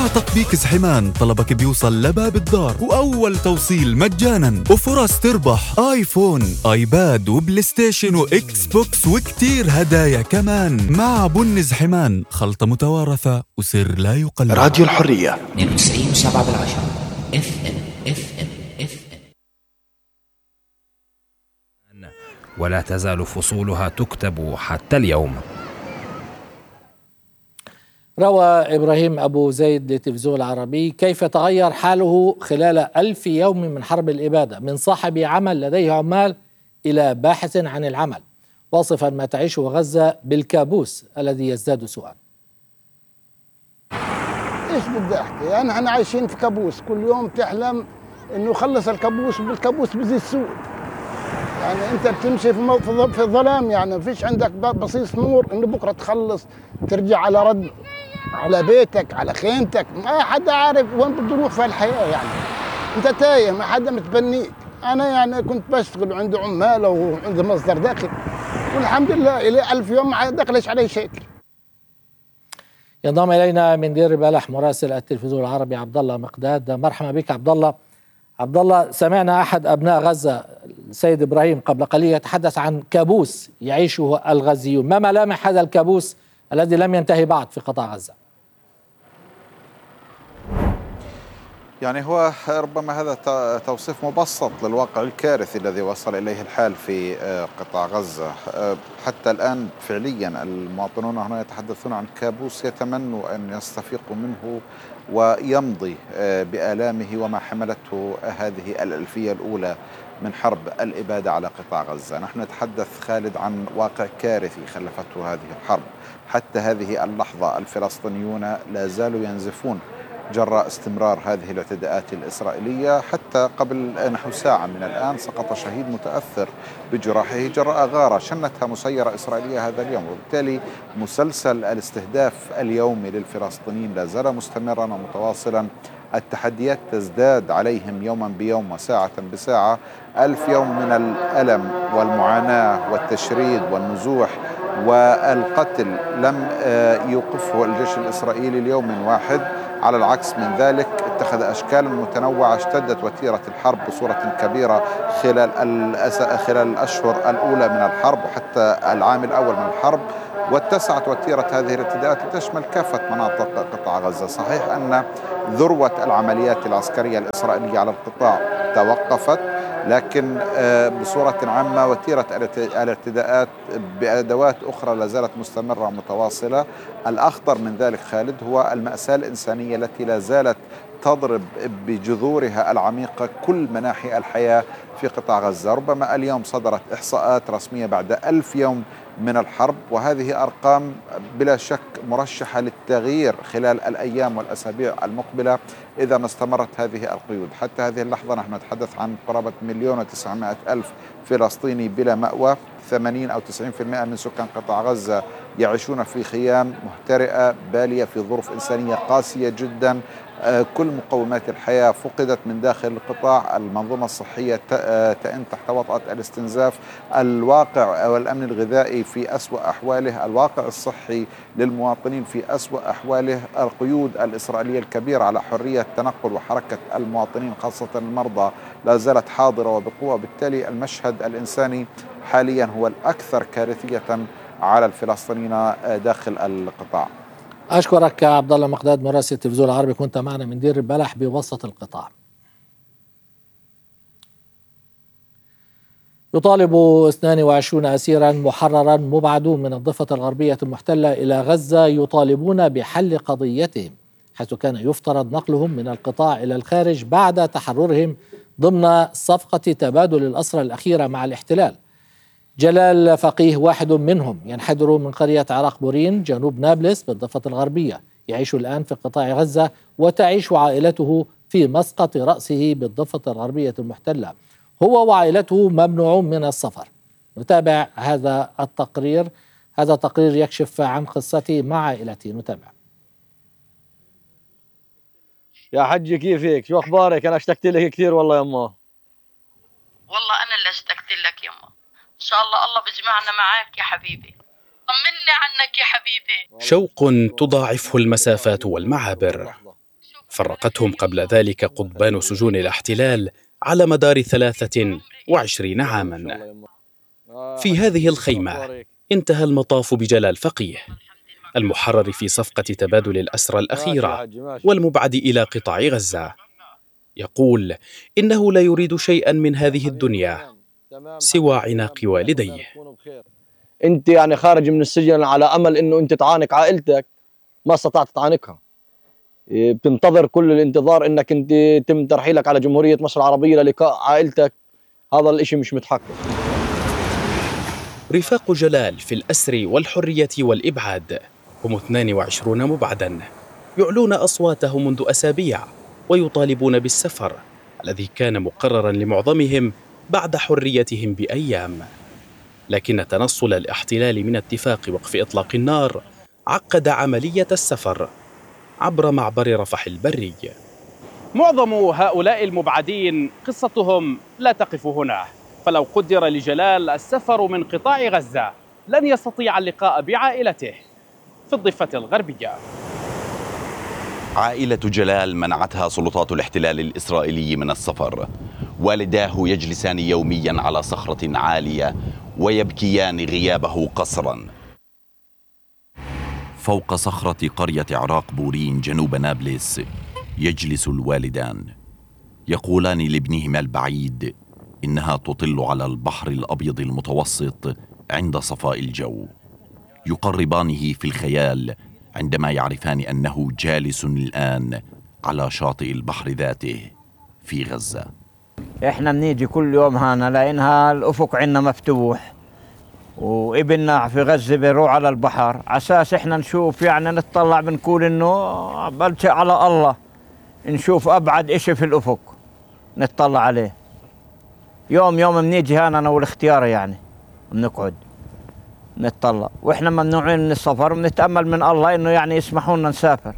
مع تطبيق زحمان طلبك بيوصل لباب الدار، وأول توصيل مجانا، وفرص تربح آيفون، آيباد، وبلاي ستيشن، وإكس بوكس، وكتير هدايا كمان. مع بن زحمان، خلطة متوارثة وسر لا يقل. راديو الحرية 92.7 FM. ولا تزال فصولها تكتب حتى اليوم. روى إبراهيم أبو زيد للتلفزيون العربي كيف تغير حاله خلال 1000 يوم من حرب الإبادة، من صاحب عمل لديه عمال إلى باحث عن العمل، واصفا ما تعيشه غزة بالكابوس الذي يزداد سوءا. ايش بدي احكي؟ يعني احنا عايشين في كابوس، كل يوم تحلم انه يخلص الكابوس، وبالكابوس بزيد سوء. يعني انت بتمشي في ظلام، يعني ما فيش عندك بصيص نور انه بكره تخلص ترجع على رد على بيتك على خيمتك. ما حدا عارف وين بده يروح في الحياه، يعني انت تايه، ما حدا متبنيك. انا يعني كنت بشتغل وعندي عماله وعندي مصدر دخل، والحمد لله الى 1000 يوم ما دخلش علي شكل. ينضم الينا من دير البلح مراسل التلفزيون العربي عبد الله مقداد. مرحبا بك عبد الله. عبد الله، سمعنا احد ابناء غزه السيد ابراهيم قبل قليل يتحدث عن كابوس يعيشه الغزيون، ما ملامح هذا الكابوس الذي لم ينتهي بعد في قطاع غزه؟ يعني هو ربما هذا توصيف مبسط للواقع الكارثي الذي وصل إليه الحال في قطاع غزة. حتى الآن فعليا المواطنون هنا يتحدثون عن كابوس يتمنوا أن يستفيقوا منه ويمضي بآلامه وما حملته هذه الألفية الأولى من حرب الإبادة على قطاع غزة. نحن نتحدث خالد عن واقع كارثي خلفته هذه الحرب. حتى هذه اللحظة الفلسطينيون لا زالوا ينزفون جراء استمرار هذه الاعتداءات الإسرائيلية. حتى قبل نحو ساعة من الآن سقط شهيد متأثر بجراحه جراء غارة شنتها مسيرة إسرائيلية هذا اليوم، وبالتالي مسلسل الاستهداف اليومي للفلسطينيين لا زال مستمرا ومتواصلا. التحديات تزداد عليهم يوما بيوم وساعة بساعة. 1000 يوم من الألم والمعاناة والتشريد والنزوح والقتل لم يوقفه الجيش الإسرائيلي ليوم واحد. على العكس من ذلك اتخذ أشكال متنوعة. اشتدت وتيرة الحرب بصورة كبيرة خلال الأشهر الأولى من الحرب وحتى العام الأول من الحرب، واتسعت وتيرة هذه الارتداءات لتشمل كافة مناطق قطاع غزة. صحيح أن ذروة العمليات العسكرية الإسرائيلية على القطاع توقفت، لكن بصورة عامة وتيرة الاعتداءات بأدوات أخرى لا زالت مستمرة ومتواصلة. الأخطر من ذلك خالد هو المأساة الإنسانية التي لا زالت تضرب بجذورها العميقة كل مناحي الحياة في قطاع غزة. ربما اليوم صدرت إحصاءات رسمية بعد 1000 يوم من الحرب، وهذه أرقام بلا شك مرشحة للتغيير خلال الأيام والأسابيع المقبلة إذا ما استمرت هذه القيود. حتى هذه اللحظة نحن نتحدث عن قرابة 1,900,000 فلسطيني بلا مأوى. 80 أو 90% من سكان قطاع غزة يعيشون في خيام مهترئة بالية في ظروف إنسانية قاسية جدا. كل مقومات الحياة فقدت من داخل القطاع. المنظومة الصحية تئن تحت وطأة الاستنزاف. الواقع والأمن الغذائي في أسوأ أحواله. الواقع الصحي للمواطنين في أسوأ أحواله. القيود الإسرائيلية الكبيرة على حرية التنقل وحركة المواطنين خاصة المرضى لا زالت حاضرة وبقوة. بالتالي المشهد الإنساني حاليا هو الأكثر كارثية على الفلسطينيين داخل القطاع. أشكرك عبد الله مقداد مراسل التلفزيون العربي، كنت معنا من دير البلح بوسط القطاع. يطالب 22 أسيرا محررا مبعدون من الضفة الغربية المحتلة إلى غزة يطالبون بحل قضيتهم، حيث كان يفترض نقلهم من القطاع إلى الخارج بعد تحررهم ضمن صفقة تبادل الأسرى الأخيرة مع الاحتلال. جلال فقيه واحد منهم ينحدر من قرية عراق بورين جنوب نابلس بالضفة الغربية، يعيش الآن في قطاع غزة وتعيش عائلته في مسقط رأسه بالضفة الغربية المحتلة. هو وعائلته ممنوعون من السفر. نتابع هذا التقرير. هذا التقرير يكشف عن قصته مع عائلته. نتابع. يا حجي كيفك؟ شو أخبارك؟ أنا اشتقت لك كثير والله يما. والله أنا اللي اشتقت لك يما. إن شاء الله بيجمعنا معاك يا حبيبي. طمني عنك يا حبيبي. شوق تضاعفه المسافات والمعابر. فرقتهم قبل ذلك قضبان سجون الاحتلال على مدار 23 عاماً. في هذه الخيمة انتهى المطاف بجلال فقيه، المحرر في صفقة تبادل الأسرى الأخيرة والمبعد إلى قطاع غزة. يقول إنه لا يريد شيئاً من هذه الدنيا سوى عناق والديه. أنت يعني خارج من السجن على أمل أنه أنت تعانق عائلتك، ما استطعت تعانقها. بتنتظر كل الانتظار أنك أنت يتم ترحيلك على جمهورية مصر العربية للقاء عائلتك. هذا الإشي مش متحقق. رفاق جلال في الأسر والحرية والإبعاد هم 22 مبعداً، يعلون أصواتهم منذ أسابيع ويطالبون بالسفر الذي كان مقرراً لمعظمهم بعد حريتهم بأيام. لكن تنصل الاحتلال من اتفاق وقف إطلاق النار عقد عملية السفر عبر معبر رفح البري. معظم هؤلاء المبعدين قصتهم لا تقف هنا، فلو قدر لجلال السفر من قطاع غزة لن يستطيع اللقاء بعائلته في الضفة الغربية. عائلة جلال منعتها سلطات الاحتلال الإسرائيلي من السفر. والداه يجلسان يوميا على صخرة عالية ويبكيان غيابه قسرا. فوق صخرة قرية عراق بورين جنوب نابلس يجلس الوالدان يقولان لابنهما البعيد إنها تطل على البحر الأبيض المتوسط عند صفاء الجو. يقربانه في الخيال عندما يعرفان أنه جالس الآن على شاطئ البحر ذاته في غزة. إحنا بنيجي كل يوم هنا لأنها الأفق عنا مفتوح، وابننا في غزة بيروح على البحر عساس إحنا نشوف يعني نتطلع بنقول إنه بلشق على الله نشوف أبعد إشي في الأفق نتطلع عليه. يوم بنيجي هنا أنا والاختيار يعني بنقعد نتطلع، وإحنا ممنوعين من السفر ونتأمل من الله إنه يعني يسمحوا لنا نسافر.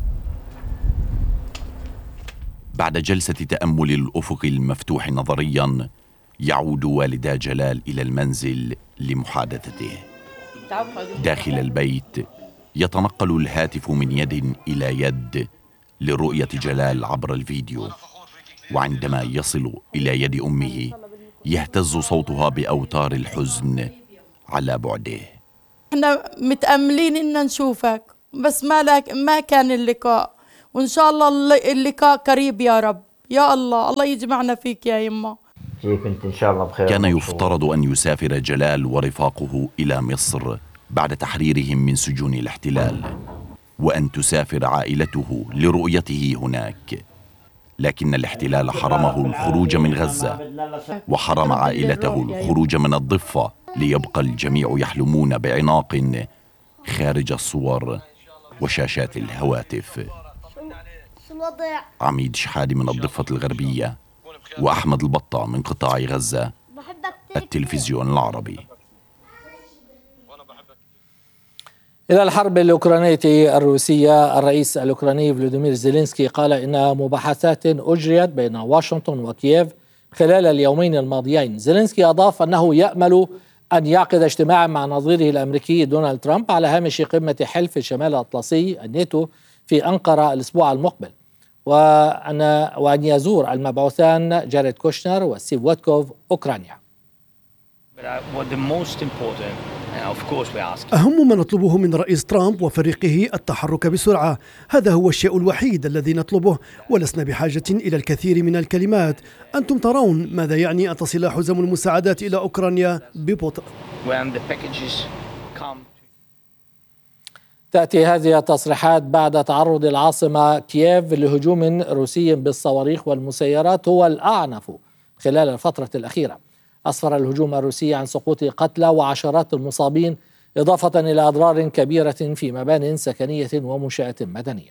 بعد جلسة تأمل الأفق المفتوح نظرياً يعود والدا جلال إلى المنزل لمحادثته. داخل البيت يتنقل الهاتف من يد إلى يد لرؤية جلال عبر الفيديو، وعندما يصل إلى يد أمه يهتز صوتها بأوتار الحزن على بعده. احنا متأملين إن نشوفك بس ما كان اللقاء، وإن شاء الله اللقاء قريب يا رب. يا الله يجمعنا فيك يا يما. كيف انت ان شاء الله بخير؟ كان يفترض أن يسافر جلال ورفاقه إلى مصر بعد تحريرهم من سجون الاحتلال، وأن تسافر عائلته لرؤيته هناك، لكن الاحتلال حرمه الخروج من غزة وحرم عائلته الخروج من الضفة، ليبقى الجميع يحلمون بعناق خارج الصور وشاشات الهواتف. عميد شحادي من الضفة الغربية وأحمد البطة من قطاع غزة، التلفزيون العربي. إلى الحرب الأوكرانية الروسية، الرئيس الأوكراني فلاديمير زيلينسكي قال إن مباحثات أجريت بين واشنطن وكييف خلال اليومين الماضيين. زيلينسكي أضاف أنه يأمل أن يعقد اجتماعا مع نظيره الأمريكي دونالد ترامب على هامش قمة حلف الشمال الأطلسي الناتو في أنقرة الأسبوع المقبل، وأن يزور المبعوثان جاريد كوشنر وستيف ويتكوف أوكرانيا. أهم ما نطلبه من رئيس ترامب وفريقه التحرك بسرعة، هذا هو الشيء الوحيد الذي نطلبه، ولسنا بحاجة إلى الكثير من الكلمات. أنتم ترون ماذا يعني أن تصل حزم المساعدات إلى أوكرانيا ببطء. تأتي هذه التصريحات بعد تعرض العاصمة كييف لهجوم روسي بالصواريخ والمسيرات هو الأعنف خلال الفترة الأخيرة. أسفر الهجوم الروسي عن سقوط قتلى وعشرات المصابين، إضافة إلى أضرار كبيرة في مبان سكنية ومنشآت مدنية.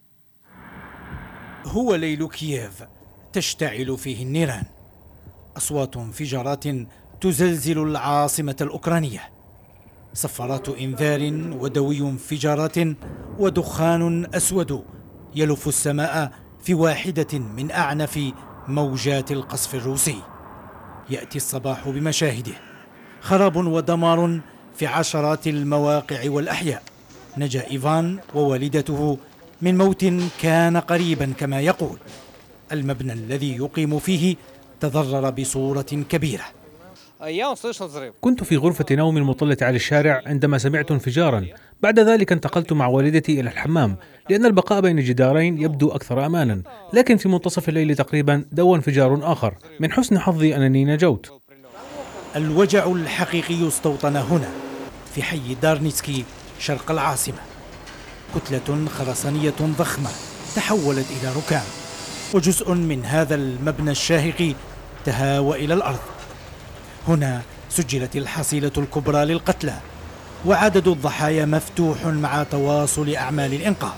هو ليل كييف تشتعل فيه النيران، أصوات انفجارات تزلزل العاصمة الأوكرانية، صفارات إنذار ودوي انفجارات ودخان أسود يلف السماء في واحدة من أعنف موجات القصف الروسي. يأتي الصباح بمشاهده، خراب ودمار في عشرات المواقع والأحياء. نجا إيفان ووالدته من موت كان قريبا كما يقول. المبنى الذي يقيم فيه تضرر بصورة كبيرة. كنت في غرفة نوم المطلة على الشارع عندما سمعت انفجارا. بعد ذلك انتقلت مع والدتي إلى الحمام لأن البقاء بين جدارين يبدو أكثر أمانا، لكن في منتصف الليل تقريبا دوى انفجار آخر. من حسن حظي أنني نجوت. الوجع الحقيقي استوطن هنا في حي دارنيتسكي شرق العاصمة. كتلة خرسانية ضخمة تحولت إلى ركام، وجزء من هذا المبنى الشاهق تهاوى إلى الأرض. هنا سجلت الحصيلة الكبرى للقتلى، وعدد الضحايا مفتوح مع تواصل أعمال الإنقاذ.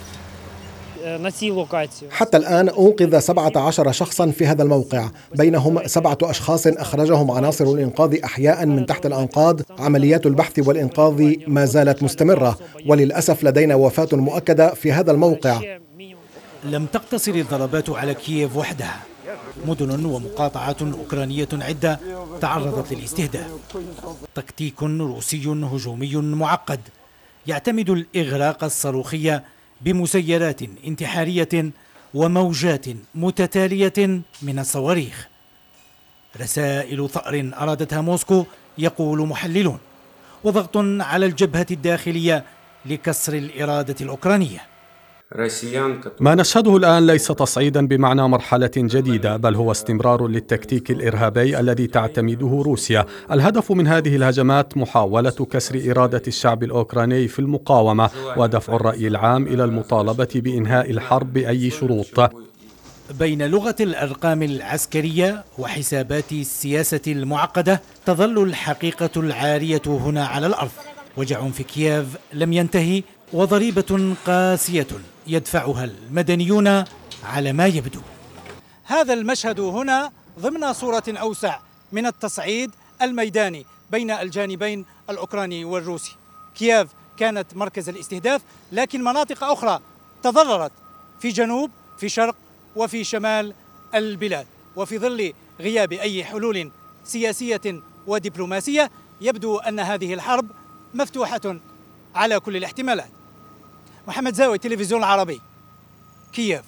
حتى الآن أنقذ 17 شخصا في هذا الموقع، بينهم 7 أشخاص أخرجهم عناصر الإنقاذ أحياء من تحت الأنقاض. عمليات البحث والإنقاذ ما زالت مستمرة، وللأسف لدينا وفاة مؤكدة في هذا الموقع. لم تقتصر الضربات على كييف وحدها، مدن ومقاطعات أوكرانية عدة تعرضت للاستهداف. تكتيك روسي هجومي معقد يعتمد الإغراق الصاروخي بمسيرات انتحارية وموجات متتالية من الصواريخ. رسائل ثأر أرادتها موسكو يقول محللون، وضغط على الجبهة الداخلية لكسر الإرادة الأوكرانية. ما نشهده الآن ليس تصعيدا بمعنى مرحلة جديدة، بل هو استمرار للتكتيك الإرهابي الذي تعتمده روسيا. الهدف من هذه الهجمات محاولة كسر إرادة الشعب الأوكراني في المقاومة ودفع الرأي العام إلى المطالبة بإنهاء الحرب بأي شروط. بين لغة الأرقام العسكرية وحسابات السياسة المعقدة تظل الحقيقة العارية هنا على الأرض. وجع في كييف لم ينتهي، وضريبة قاسية يدفعها المدنيون على ما يبدو. هذا المشهد هنا ضمن صورة أوسع من التصعيد الميداني بين الجانبين الأوكراني والروسي. كييف كانت مركز الاستهداف، لكن مناطق أخرى تضررت في جنوب، في شرق، وفي شمال البلاد. وفي ظل غياب أي حلول سياسية ودبلوماسية يبدو أن هذه الحرب مفتوحة على كل الاحتمالات. محمد زاوي، التلفزيون العربي، كييف.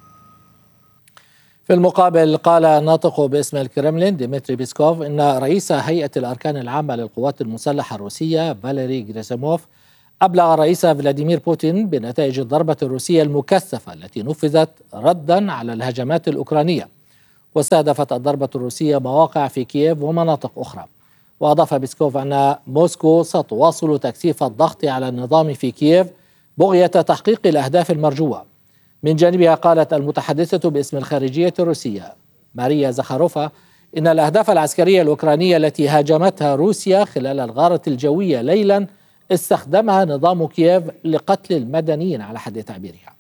في المقابل قال الناطق باسم الكرملين ديمتري بيسكوف إن رئيس هيئة الأركان العامة للقوات المسلحة الروسية فاليري غراسيموف أبلغ الرئيس فلاديمير بوتين بنتائج الضربة الروسية المكثفة التي نفذت ردا على الهجمات الأوكرانية، واستهدفت الضربة الروسية مواقع في كييف ومناطق أخرى. وأضاف بيسكوف أن موسكو ستواصل تكثيف الضغط على النظام في كييف بغية تحقيق الأهداف المرجوة. من جانبها قالت المتحدثة باسم الخارجية الروسية ماريا زخاروفا إن الأهداف العسكرية الأوكرانية التي هاجمتها روسيا خلال الغارة الجوية ليلا استخدمها نظام كييف لقتل المدنيين على حد تعبيرها.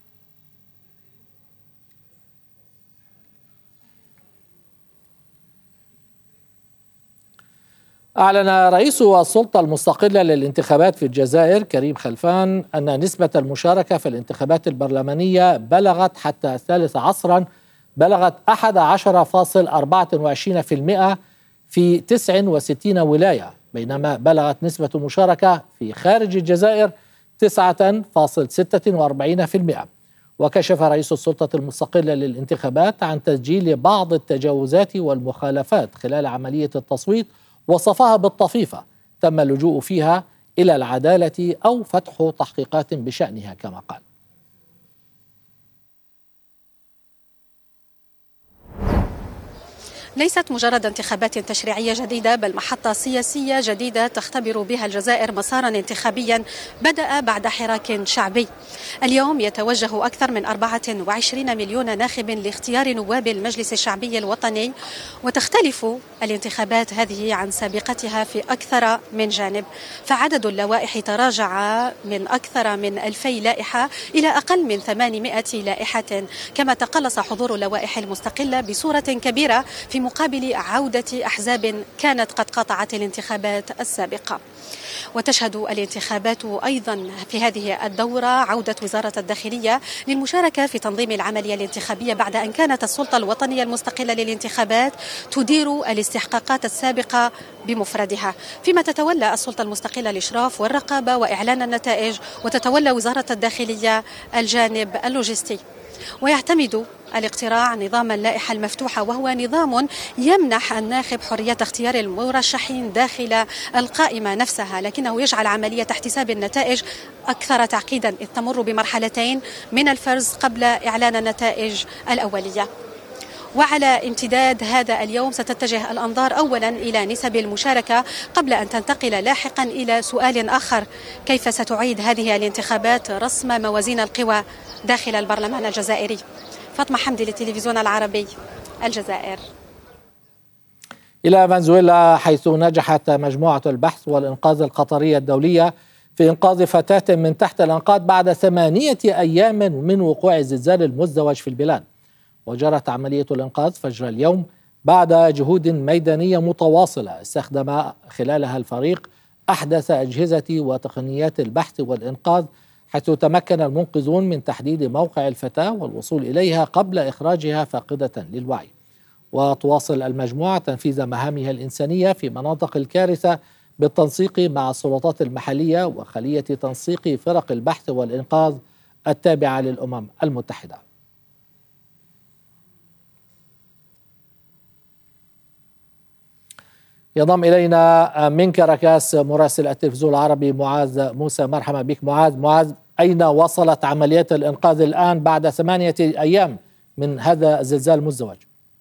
أعلن رئيس السلطة المستقلة للانتخابات في الجزائر كريم خلفان أن نسبة المشاركة في الانتخابات البرلمانية بلغت حتى الثالث عصرا 11.24% في 69 ولاية، بينما بلغت نسبة المشاركة في خارج الجزائر 9.46%. وكشف رئيس السلطة المستقلة للانتخابات عن تسجيل بعض التجاوزات والمخالفات خلال عملية التصويت، وصفها بالطفيفة تم اللجوء فيها إلى العدالة أو فتح تحقيقات بشأنها كما قال. ليست مجرد انتخابات تشريعية جديدة، بل محطة سياسية جديدة تختبر بها الجزائر مسارا انتخابيا بدأ بعد حراك شعبي. اليوم يتوجه أكثر من 24 مليون ناخب لاختيار نواب المجلس الشعبي الوطني، وتختلف الانتخابات هذه عن سابقتها في أكثر من جانب، فعدد اللوائح تراجع من أكثر من 2000 لائحة إلى أقل من 800 لائحة، كما تقلص حضور اللوائح المستقلة بصورة كبيرة في مقابل عودة أحزاب كانت قد قاطعت الانتخابات السابقة. وتشهد الانتخابات أيضا في هذه الدورة عودة وزارة الداخلية للمشاركة في تنظيم العملية الانتخابية بعد أن كانت السلطة الوطنية المستقلة للانتخابات تدير الاستحقاقات السابقة بمفردها، فيما تتولى السلطة المستقلة الإشراف والرقابة وإعلان النتائج، وتتولى وزارة الداخلية الجانب اللوجستي. ويعتمد الاقتراع نظام اللائحة المفتوحة، وهو نظام يمنح الناخب حرية اختيار المرشحين داخل القائمة نفسها، لكنه يجعل عملية احتساب النتائج أكثر تعقيدا، إذ تمر بمرحلتين من الفرز قبل إعلان النتائج الأولية. وعلى امتداد هذا اليوم ستتجه الأنظار أولا إلى نسب المشاركة قبل أن تنتقل لاحقا إلى سؤال آخر: كيف ستعيد هذه الانتخابات رسم موازين القوى داخل البرلمان الجزائري؟ فاطمة حمدي للتلفزيون العربي، الجزائر. إلى فنزويلا، حيث نجحت مجموعة البحث والإنقاذ القطرية الدولية في إنقاذ فتاة من تحت الأنقاض بعد 8 أيام من وقوع الزلزال المزدوج في البلاد. وجرت عملية الإنقاذ فجر اليوم بعد جهود ميدانية متواصلة استخدم خلالها الفريق أحدث أجهزة وتقنيات البحث والإنقاذ، حيث تمكن المنقذون من تحديد موقع الفتاة والوصول إليها قبل إخراجها فاقدة للوعي. وتواصل المجموعة تنفيذ مهامها الإنسانية في مناطق الكارثة بالتنسيق مع السلطات المحلية وخلية تنسيق فرق البحث والإنقاذ التابعة للأمم المتحدة. ينضم إلينا من كاراكاس مراسل التلفزيون العربي معاذ موسى. مرحبا بك معاذ، أين وصلت عمليات الإنقاذ الآن بعد 8 أيام من هذا الزلزال المزدوج؟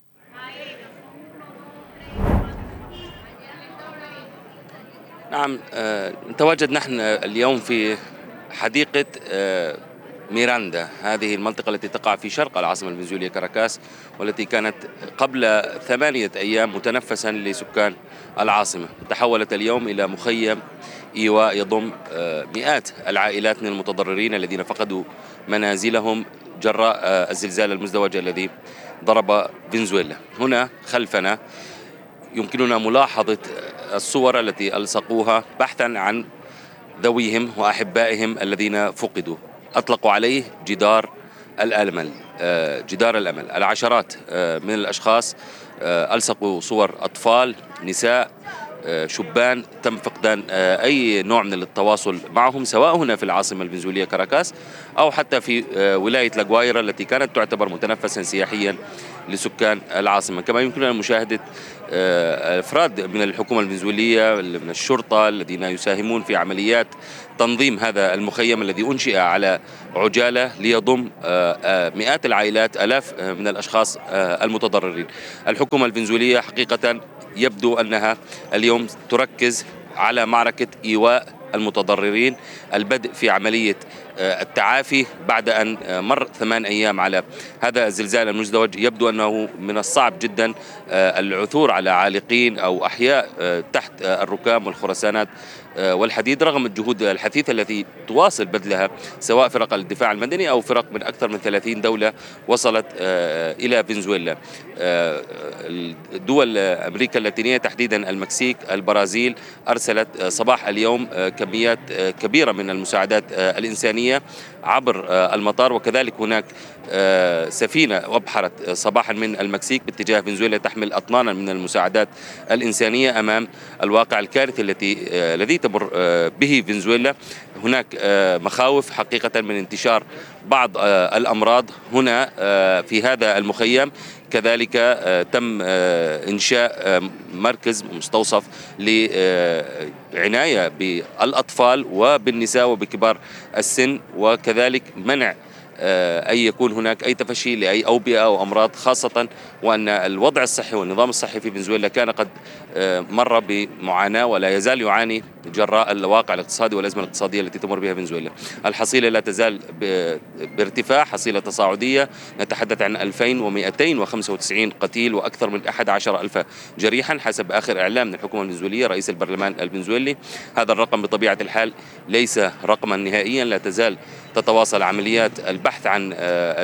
نعم، نتواجد نحن اليوم في حديقة ميراندا، هذه المنطقة التي تقع في شرق العاصمة الفنزويلية كاراكاس، والتي كانت قبل 8 أيام متنفسا لسكان العاصمة. تحولت اليوم إلى مخيم إيواء يضم مئات العائلات من المتضررين الذين فقدوا منازلهم جراء الزلزال المزدوج الذي ضرب فنزويلا. هنا خلفنا يمكننا ملاحظة الصور التي ألصقوها بحثا عن ذويهم وأحبائهم الذين فقدوا. أطلقوا عليه جدار الأمل. العشرات من الأشخاص ألصقوا صور أطفال، نساء، شبان تم فقدان أي نوع من التواصل معهم، سواء هنا في العاصمة الفنزويلية كاراكاس أو حتى في ولاية لاغوايرا التي كانت تعتبر متنفسا سياحيا لسكان العاصمة. كما يمكننا مشاهدة أفراد من الحكومة الفنزويلية من الشرطة الذين يساهمون في عمليات تنظيم هذا المخيم الذي أنشئ على عجالة ليضم مئات العائلات، آلاف من الأشخاص المتضررين. الحكومة الفنزويلية حقيقة يبدو أنها اليوم تركز على معركة إيواء المتضررين، البدء في عملية التعافي بعد أن مر 8 أيام على هذا الزلزال المزدوج. يبدو أنه من الصعب جدا العثور على عالقين أو أحياء تحت الركام والخرسانات والحديد، رغم الجهود الحثيثة التي تواصل بذلها سواء فرق الدفاع المدني أو فرق من أكثر من 30 دولة وصلت إلى فنزويلا. دول أمريكا اللاتينية تحديدا المكسيك، البرازيل أرسلت صباح اليوم كميات كبيرة من المساعدات الإنسانية عبر المطار، وكذلك هناك سفينة أبحرت صباحا من المكسيك باتجاه فنزويلا تحمل أطنانا من المساعدات الإنسانية أمام الواقع الكارثي الذي تمر به فنزويلا. هناك مخاوف حقيقة من انتشار بعض الأمراض هنا في هذا المخيم. كذلك تم إنشاء مركز مستوصف لعناية بالأطفال وبالنساء وبكبار السن، وكذلك منع أن يكون هناك أي تفشي لأي أوبئة أو أمراض، خاصة وأن الوضع الصحي والنظام الصحي في فنزويلا كان قد مر بمعاناة ولا يزال يعاني جراء الواقع الاقتصادي والأزمة الاقتصادية التي تمر بها فنزويلا. الحصيلة لا تزال بارتفاع، حصيلة تصاعدية، نتحدث عن 2295 قتيل وأكثر من 11,000 جريحا حسب آخر إعلام من الحكومة الفنزويلية رئيس البرلمان الفنزويلي. هذا الرقم بطبيعة الحال ليس رقما نهائيا، لا تزال تتواصل عمليات البحث عن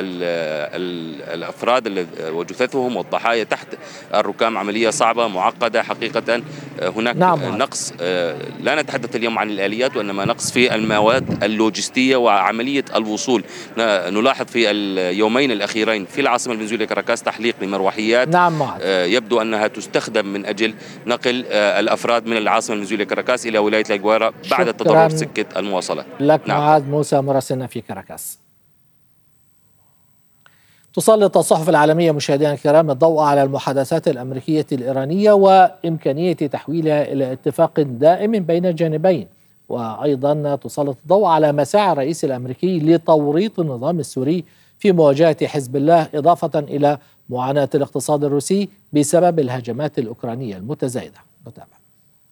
الأفراد وجثثهم والضحايا تحت الركام. عملية صعبة معقدة حقيقة. هناك نقص، لا نتحدث اليوم عن الآليات وإنما نقص في المواد اللوجستية وعملية الوصول. نلاحظ في اليومين الأخيرين في العاصمة الفنزويلية كاراكاس تحليق لمروحيات يبدو أنها تستخدم من أجل نقل الأفراد من العاصمة الفنزويلية كاراكاس إلى ولاية لاجوارا بعد تضرر سكة المواصلات. لك معاذ موسى مراسلنا في كاراكاس. تسلط الصحف العالمية مشاهدينا الكرام الضوء على المحادثات الأمريكية الإيرانية وإمكانية تحويلها إلى اتفاق دائم بين الجانبين، وأيضا تسلط الضوء على مساعي الرئيس الأمريكي لتوريط النظام السوري في مواجهة حزب الله، إضافة إلى معاناة الاقتصاد الروسي بسبب الهجمات الأوكرانية المتزايدة. نتابع.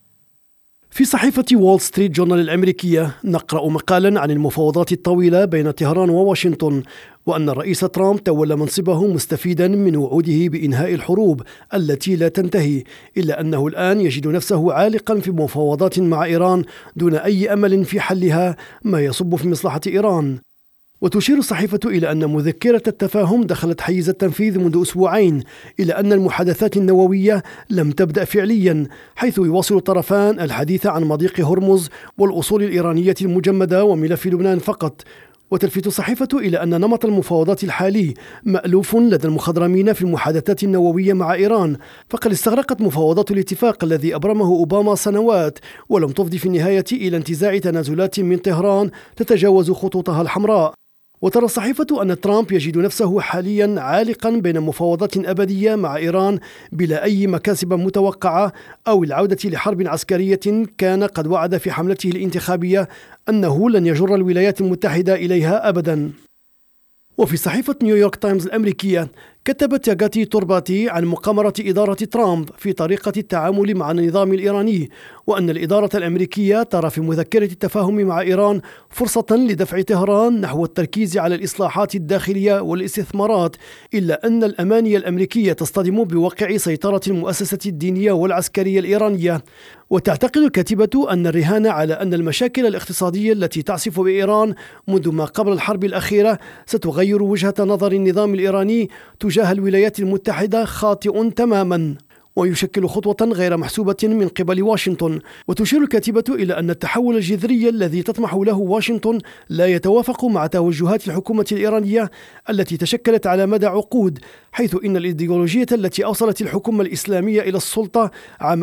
في صحيفة وول ستريت جورنال الأمريكية نقرأ مقالا عن المفاوضات الطويلة بين طهران وواشنطن، وأن الرئيس ترامب تولى منصبه مستفيدا من وعوده بإنهاء الحروب التي لا تنتهي، إلا أنه الآن يجد نفسه عالقا في مفاوضات مع إيران دون أي أمل في حلها، ما يصب في مصلحة إيران. وتشير الصحيفة إلى أن مذكرة التفاهم دخلت حيز التنفيذ منذ أسبوعين، إلى أن المحادثات النووية لم تبدأ فعليا، حيث يواصل الطرفان الحديث عن مضيق هرمز والأصول الإيرانية المجمدة وملف لبنان فقط. وتلفت الصحيفة إلى أن نمط المفاوضات الحالي مألوف لدى المخضرمين في المحادثات النووية مع إيران، فقد استغرقت مفاوضات الاتفاق الذي أبرمه أوباما سنوات ولم تفضي في النهاية إلى انتزاع تنازلات من طهران تتجاوز خطوطها الحمراء. وترى الصحيفة أن ترامب يجد نفسه حاليا عالقا بين مفاوضات أبدية مع إيران بلا أي مكاسب متوقعة أو العودة لحرب عسكرية كان قد وعد في حملته الانتخابية أنه لن يجر الولايات المتحدة إليها أبدا. وفي صحيفة نيويورك تايمز الأمريكية كتبت ياغاتي تورباتي عن مقامرة إدارة ترامب في طريقة التعامل مع النظام الإيراني، وأن الإدارة الأمريكية ترى في مذكرة التفاهم مع إيران فرصة لدفع طهران نحو التركيز على الإصلاحات الداخلية والاستثمارات، إلا أن الأماني الأمريكية تصطدم بواقع سيطرة المؤسسة الدينية والعسكرية الإيرانية. وتعتقد الكاتبة أن الرهان على أن المشاكل الاقتصادية التي تعصف بإيران منذ ما قبل الحرب الأخيرة ستغير وجهة نظر النظام الإيراني تجاه الولايات المتحدة خاطئ تماما، ويشكل خطوة غير محسوبة من قبل واشنطن. وتشير الكاتبة إلى أن التحول الجذري الذي تطمح له واشنطن لا يتوافق مع توجهات الحكومة الإيرانية التي تشكلت على مدى عقود، حيث إن الإيديولوجية التي أوصلت الحكومة الإسلامية إلى السلطة عام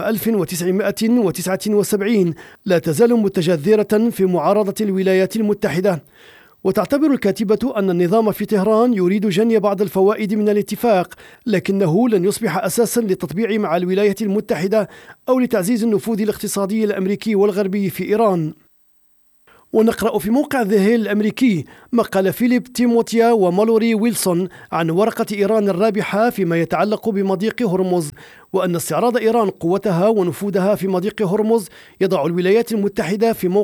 1979 لا تزال متجذرة في معارضة الولايات المتحدة. وتعتبر الكاتبة أن النظام في طهران يريد جني بعض الفوائد من الاتفاق، لكنه لن يصبح أساسا للتطبيع مع الولايات المتحدة أو لتعزيز النفوذ الاقتصادي الأمريكي والغربي في إيران. ونقرأ في موقع ذا هيل الأمريكي مقال فيليب تيموتيا ومالوري ويلسون عن ورقة إيران الرابحة فيما يتعلق بمضيق هرمز، وأن استعراض إيران قوتها ونفوذها في مضيق هرمز يضع الولايات المتحدة في موقع